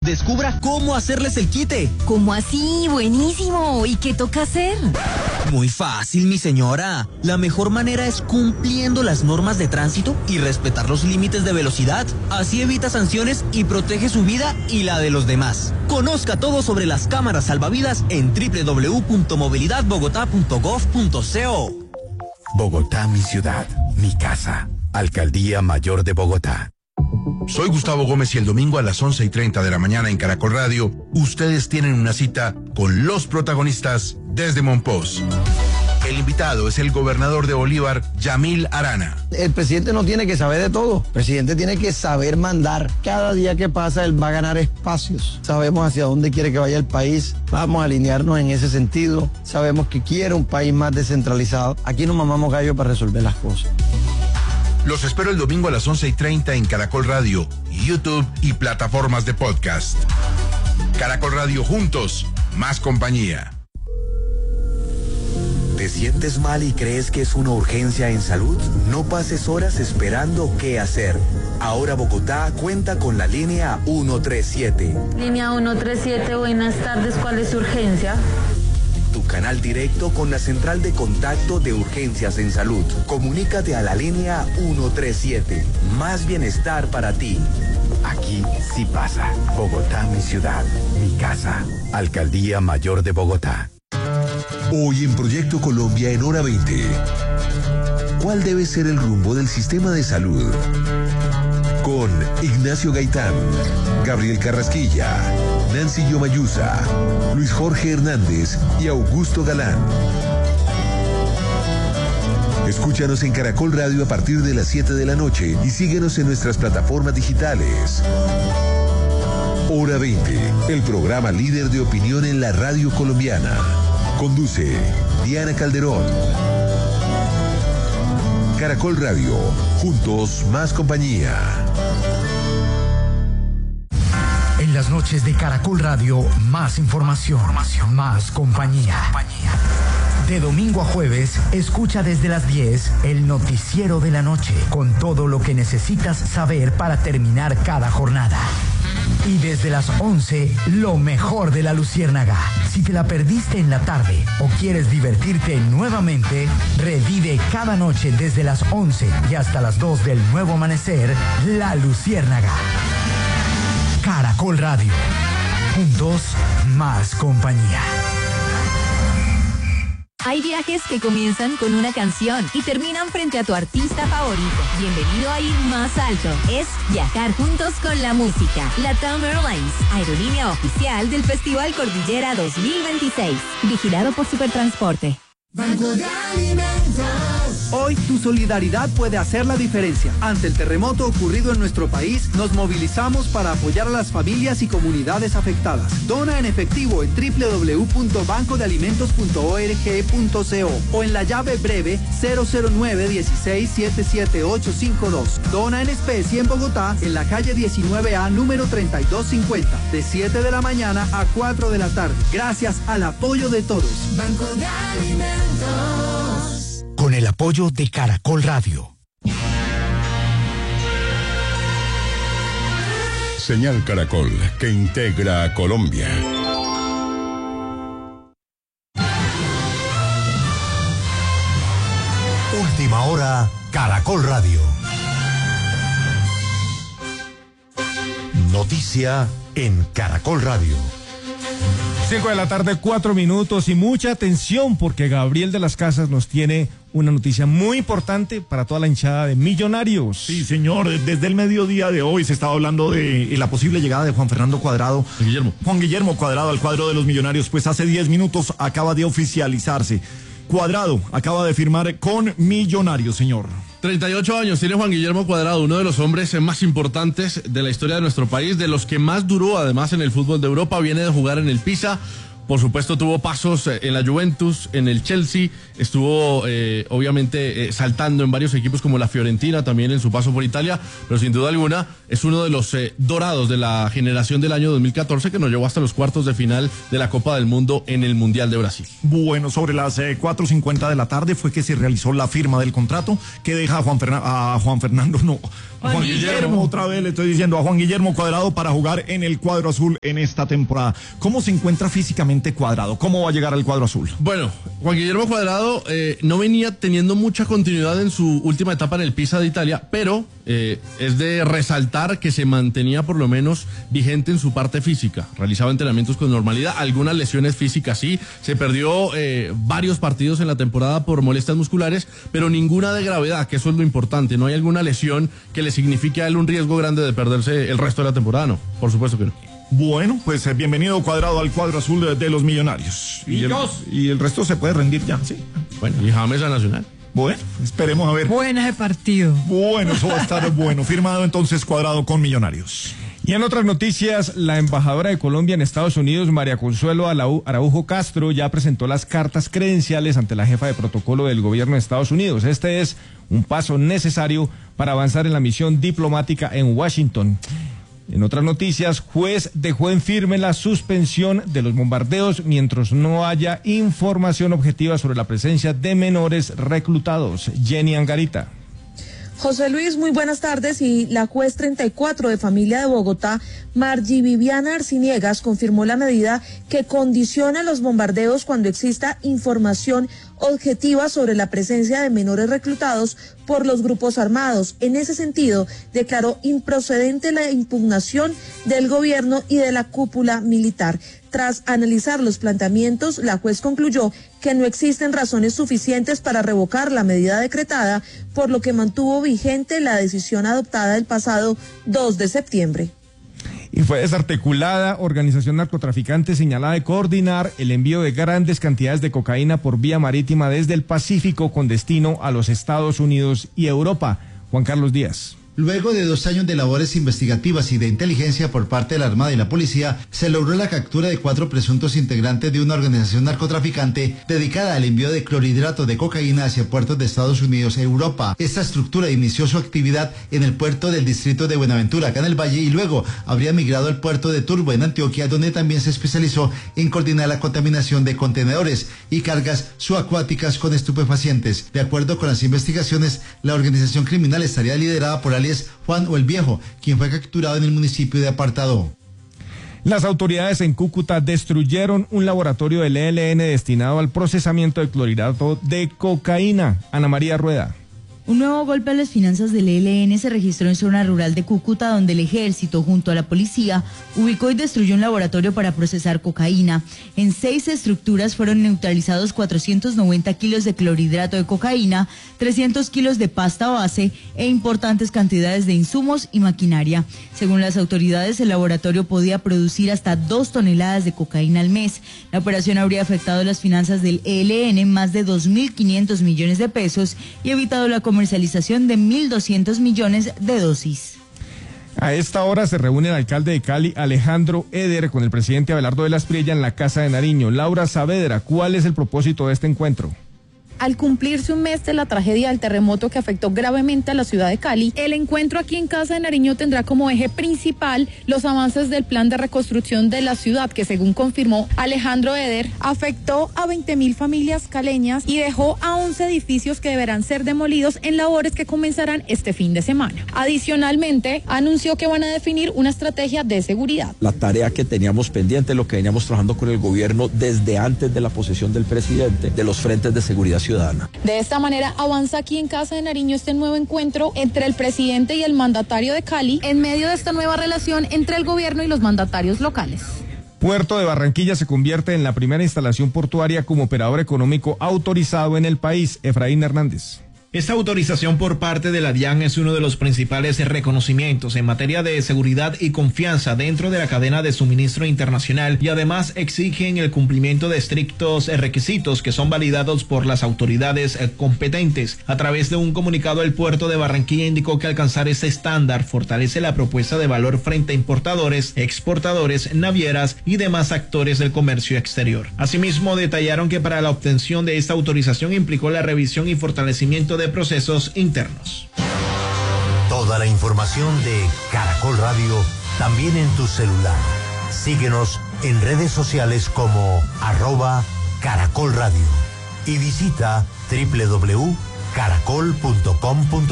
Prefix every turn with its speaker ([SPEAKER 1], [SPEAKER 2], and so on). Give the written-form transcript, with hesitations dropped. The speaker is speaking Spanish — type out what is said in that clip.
[SPEAKER 1] Descubra cómo hacerles el quite.
[SPEAKER 2] ¿Cómo así? Buenísimo. ¿Y qué toca hacer?
[SPEAKER 1] Muy fácil, mi señora. La mejor manera es cumpliendo las normas de tránsito y respetar los límites de velocidad. Así evita sanciones y protege su vida y la de los demás. Conozca todo sobre las cámaras salvavidas en www.movilidadbogotá.gov.co.
[SPEAKER 3] Bogotá, mi ciudad, mi casa. Alcaldía Mayor de Bogotá. Soy Gustavo Gómez y el domingo a las 11:30 de la mañana en Caracol Radio, ustedes tienen una cita con los protagonistas desde Monpós. El invitado es el gobernador de Bolívar, Yamil Arana.
[SPEAKER 4] El presidente no tiene que saber de todo. El presidente tiene que saber mandar. Cada día que pasa, él va a ganar espacios. Sabemos hacia dónde quiere que vaya el país. Vamos a alinearnos en ese sentido. Sabemos que quiere un país más descentralizado. Aquí no mamamos gallo para resolver las cosas.
[SPEAKER 3] Los espero el domingo a las 11:30 en Caracol Radio, YouTube y plataformas de podcast. Caracol Radio, juntos, más compañía.
[SPEAKER 5] ¿Te sientes mal y crees que es una urgencia en salud? No pases horas esperando qué hacer. Ahora Bogotá cuenta con la línea 137.
[SPEAKER 6] Línea 137, buenas tardes, ¿cuál es su urgencia?
[SPEAKER 5] Tu canal directo con la central de contacto de urgencias en salud. Comunícate a la línea 137. Más bienestar para ti.
[SPEAKER 3] Aquí sí pasa. Bogotá, mi ciudad, mi casa. Alcaldía Mayor de Bogotá.
[SPEAKER 7] Hoy en Proyecto Colombia en Hora 20. ¿Cuál debe ser el rumbo del sistema de salud? Con Ignacio Gaitán, Gabriel Carrasquilla, Nancy Yomayusa, Luis Jorge Hernández y Augusto Galán. Escúchanos en Caracol Radio a partir de las 7 de la noche y síguenos en nuestras plataformas digitales. Hora 20, el programa líder de opinión en la radio colombiana. Conduce Diana Calderón. Caracol Radio, juntos más compañía.
[SPEAKER 8] En las noches de Caracol Radio, más información, más compañía. De domingo a jueves, escucha desde las 10 el noticiero de la noche, con todo lo que necesitas saber para terminar cada jornada. Y desde las 11, lo mejor de la Luciérnaga. Si te la perdiste en la tarde o quieres divertirte nuevamente, revive cada noche desde las 11 y hasta las 2 del nuevo amanecer, La Luciérnaga. Caracol Radio. Juntos, más compañía.
[SPEAKER 2] Hay viajes que comienzan con una canción y terminan frente a tu artista favorito. Bienvenido a ir más alto. Es viajar juntos con la música. LATAM Airlines, aerolínea oficial del Festival Cordillera 2026. Vigilado por Supertransporte.
[SPEAKER 9] Banco de Alimentos.
[SPEAKER 10] Hoy tu solidaridad puede hacer la diferencia. Ante el terremoto ocurrido en nuestro país, nos movilizamos para apoyar a las familias y comunidades afectadas. Dona en efectivo en www.bancodealimentos.org.co o en la llave breve 009-16-77852. Dona en especie en Bogotá, en la calle 19A, número 3250, de 7 de la mañana a 4 de la tarde. Gracias al apoyo de todos.
[SPEAKER 9] Banco de Alimentos.
[SPEAKER 8] Con el apoyo de Caracol Radio.
[SPEAKER 7] Señal Caracol, que integra a Colombia.
[SPEAKER 8] Última hora, Caracol Radio. Noticia en Caracol Radio.
[SPEAKER 11] 5 de la tarde, 4 minutos y mucha atención porque Gabriel de las Casas nos tiene una noticia muy importante para toda la hinchada de Millonarios.
[SPEAKER 12] Sí, señor, desde el mediodía de hoy se estaba hablando de la posible llegada de Juan Fernando Cuadrado. Juan Guillermo Cuadrado al cuadro de los Millonarios, pues hace 10 minutos acaba de oficializarse. Cuadrado acaba de firmar con Millonarios, señor.
[SPEAKER 13] 38 años tiene Juan Guillermo Cuadrado, uno de los hombres más importantes de la historia de nuestro país, de los que más duró además en el fútbol de Europa. Viene de jugar en el Pisa, por supuesto tuvo pasos en la Juventus, en el Chelsea, estuvo obviamente saltando en varios equipos como la Fiorentina, también en su paso por Italia, pero sin duda alguna es uno de los dorados de la generación del año 2014 que nos llevó hasta los cuartos de final de la Copa del Mundo en el Mundial de Brasil.
[SPEAKER 12] Bueno, sobre las 4:50 de la tarde fue que se realizó la firma del contrato que deja a Juan Guillermo, otra vez le estoy diciendo a Juan Guillermo Cuadrado para jugar en el cuadro azul en esta temporada. ¿Cómo se encuentra físicamente Cuadrado? ¿Cómo va a llegar al cuadro azul?
[SPEAKER 13] Bueno, Juan Guillermo Cuadrado no venía teniendo mucha continuidad en su última etapa en el Pisa de Italia, pero es de resaltar que se mantenía por lo menos vigente en su parte física. Realizaba entrenamientos con normalidad, algunas lesiones físicas sí, se perdió varios partidos en la temporada por molestias musculares, pero ninguna de gravedad, que eso es lo importante. No hay alguna lesión que le signifique a él un riesgo grande de perderse el resto de la temporada, no, por supuesto que no.
[SPEAKER 12] Bueno, pues bienvenido Cuadrado al cuadro azul de los Millonarios. Y el resto se puede rendir ya, sí.
[SPEAKER 13] Bueno, y James a Nacional.
[SPEAKER 12] Bueno, esperemos a ver.
[SPEAKER 14] Buena de partido.
[SPEAKER 12] Bueno, eso va a estar bueno. Firmado entonces Cuadrado con Millonarios.
[SPEAKER 11] Y en otras noticias, la embajadora de Colombia en Estados Unidos, María Consuelo Araujo Castro, ya presentó las cartas credenciales ante la jefa de protocolo del gobierno de Estados Unidos. Este es un paso necesario para avanzar en la misión diplomática en Washington. En otras noticias, juez dejó en firme la suspensión de los bombardeos mientras no haya información objetiva sobre la presencia de menores reclutados. Jenny Angarita.
[SPEAKER 15] José Luis, muy buenas tardes. Y la juez 34 de familia de Bogotá, Margie Viviana Arciniegas, confirmó la medida que condiciona los bombardeos cuando exista información objetiva sobre la presencia de menores reclutados por los grupos armados. En ese sentido, declaró improcedente la impugnación del gobierno y de la cúpula militar. Tras analizar los planteamientos, la juez concluyó que no existen razones suficientes para revocar la medida decretada, por lo que mantuvo vigente la decisión adoptada el pasado 2 de septiembre.
[SPEAKER 11] Y fue desarticulada organización narcotraficante señalada de coordinar el envío de grandes cantidades de cocaína por vía marítima desde el Pacífico con destino a los Estados Unidos y Europa. Juan Carlos Díaz.
[SPEAKER 16] Luego de 2 años de labores investigativas y de inteligencia por parte de la Armada y la Policía, se logró la captura de 4 presuntos integrantes de una organización narcotraficante dedicada al envío de clorhidrato de cocaína hacia puertos de Estados Unidos e Europa. Esta estructura inició su actividad en el puerto del distrito de Buenaventura, acá en el Valle, y luego habría migrado al puerto de Turbo, en Antioquia, donde también se especializó en coordinar la contaminación de contenedores y cargas subacuáticas con estupefacientes. De acuerdo con las investigaciones, la organización criminal estaría liderada por alias Juan o el Viejo, quien fue capturado en el municipio de Apartado.
[SPEAKER 11] Las autoridades en Cúcuta destruyeron un laboratorio del ELN destinado al procesamiento de clorhidrato de cocaína. Ana María Rueda.
[SPEAKER 17] Un nuevo golpe a las finanzas del ELN se registró en zona rural de Cúcuta, donde el ejército, junto a la policía, ubicó y destruyó un laboratorio para procesar cocaína. En 6 estructuras fueron neutralizados 490 kilos de clorhidrato de cocaína, 300 kilos de pasta base e importantes cantidades de insumos y maquinaria. Según las autoridades, el laboratorio podía producir hasta 2 toneladas de cocaína al mes. La operación habría afectado las finanzas del ELN en más de 2.500 millones de pesos y evitado la comercialización de 1.200 millones de dosis.
[SPEAKER 11] A esta hora se reúne el alcalde de Cali, Alejandro Eder, con el presidente Abelardo de la Espriella en la Casa de Nariño. Laura Saavedra, ¿cuál es el propósito de este encuentro?
[SPEAKER 18] Al cumplirse un mes de la tragedia del terremoto que afectó gravemente a la ciudad de Cali, el encuentro aquí en Casa de Nariño tendrá como eje principal los avances del plan de reconstrucción de la ciudad, que según confirmó Alejandro Eder, afectó a 20.000 familias caleñas y dejó a 11 edificios que deberán ser demolidos en labores que comenzarán este fin de semana. Adicionalmente, anunció que van a definir una estrategia de seguridad.
[SPEAKER 19] La tarea que teníamos pendiente, lo que veníamos trabajando con el gobierno desde antes de la posesión del presidente, de los frentes de seguridad ciudadana.
[SPEAKER 18] De esta manera avanza aquí en Casa de Nariño este nuevo encuentro entre el presidente y el mandatario de Cali en medio de esta nueva relación entre el gobierno y los mandatarios locales.
[SPEAKER 11] Puerto de Barranquilla se convierte en la primera instalación portuaria como operador económico autorizado en el país. Efraín Hernández.
[SPEAKER 20] Esta autorización por parte de la DIAN es uno de los principales reconocimientos en materia de seguridad y confianza dentro de la cadena de suministro internacional, y además exigen el cumplimiento de estrictos requisitos que son validados por las autoridades competentes. A través de un comunicado, el puerto de Barranquilla indicó que alcanzar este estándar fortalece la propuesta de valor frente a importadores, exportadores, navieras y demás actores del comercio exterior. Asimismo, detallaron que para la obtención de esta autorización implicó la revisión y fortalecimiento de procesos internos.
[SPEAKER 21] Toda la información de Caracol Radio también en tu celular. Síguenos en redes sociales como @Caracol Radio y visita www.caracol.com.co.